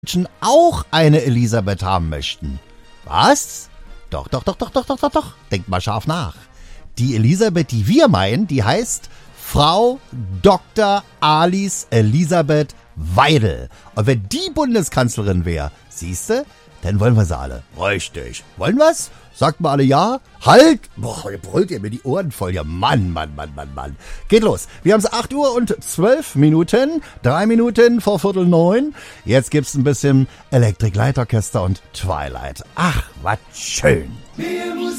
Menschen auch eine Elisabeth haben möchten. Was? Doch. Denkt mal scharf nach. Die Elisabeth, die wir meinen, die heißt Frau Dr. Alice Elisabeth Weidel. Und wenn die Bundeskanzlerin wäre, siehste, dann wollen wir sie alle. Richtig. Wollen wir's? Sagt mal alle ja. Halt! Boah, ihr brüllt ihr mir die Ohren voll. Ja, Mann. Geht los. Wir haben es 8 Uhr und 12 Minuten. 3 Minuten vor 8:45. Jetzt gibt's ein bisschen Electric Light Orchester und Twilight. Ach, was schön.